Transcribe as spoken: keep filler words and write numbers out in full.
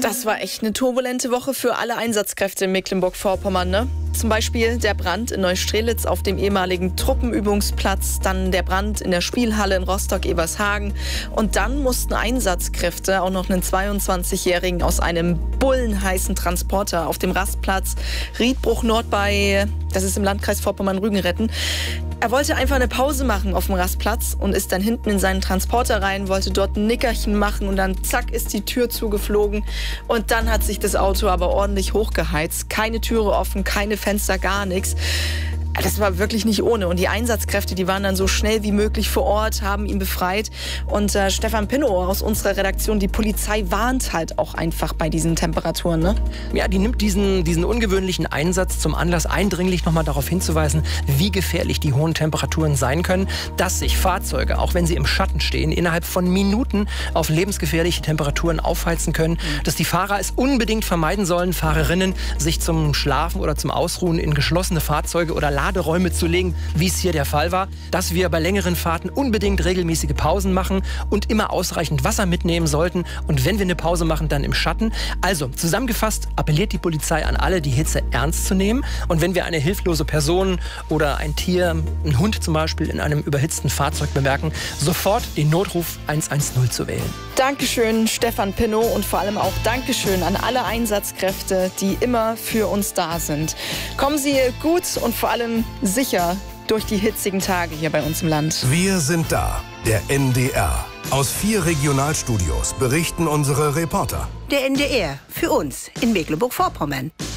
Das war echt eine turbulente Woche für alle Einsatzkräfte in Mecklenburg-Vorpommern, ne? Zum Beispiel der Brand in Neustrelitz auf dem ehemaligen Truppenübungsplatz, dann der Brand in der Spielhalle in Rostock-Ebershagen. Und dann mussten Einsatzkräfte auch noch einen zweiundzwanzigjährigen aus einem bullenheißen Transporter auf dem Rastplatz Riedbruch Nord bei, das ist im Landkreis Vorpommern-Rügen, retten. Er wollte einfach eine Pause machen auf dem Rastplatz und ist dann hinten in seinen Transporter rein, wollte dort ein Nickerchen machen und dann zack ist die Tür zugeflogen. Und dann hat sich das Auto aber ordentlich hochgeheizt. Keine Türe offen, keine Fenster, gar nichts. Das war wirklich nicht ohne. Und die Einsatzkräfte, die waren dann so schnell wie möglich vor Ort, haben ihn befreit. Und äh, Stefan Pinnow aus unserer Redaktion, die Polizei warnt halt auch einfach bei diesen Temperaturen, ne? Ja, die nimmt diesen, diesen ungewöhnlichen Einsatz zum Anlass, eindringlich nochmal darauf hinzuweisen, wie gefährlich die hohen Temperaturen sein können, dass sich Fahrzeuge, auch wenn sie im Schatten stehen, innerhalb von Minuten auf lebensgefährliche Temperaturen aufheizen können, mhm. dass die Fahrer es unbedingt vermeiden sollen, Fahrerinnen, sich zum Schlafen oder zum Ausruhen in geschlossene Fahrzeuge oder Laderäume zu legen, wie es hier der Fall war, dass wir bei längeren Fahrten unbedingt regelmäßige Pausen machen und immer ausreichend Wasser mitnehmen sollten und wenn wir eine Pause machen, dann im Schatten. Also zusammengefasst appelliert die Polizei an alle, die Hitze ernst zu nehmen und wenn wir eine hilflose Person oder ein Tier, einen Hund zum Beispiel, in einem überhitzten Fahrzeug bemerken, sofort den Notruf eins eins null zu wählen. Dankeschön, Stefan Pinnow, und vor allem auch Dankeschön an alle Einsatzkräfte, die immer für uns da sind. Kommen Sie gut und vor allem sicher durch die hitzigen Tage hier bei uns im Land. Wir sind da, der N D R. Aus vier Regionalstudios berichten unsere Reporter. Der N D R, für uns in Mecklenburg-Vorpommern.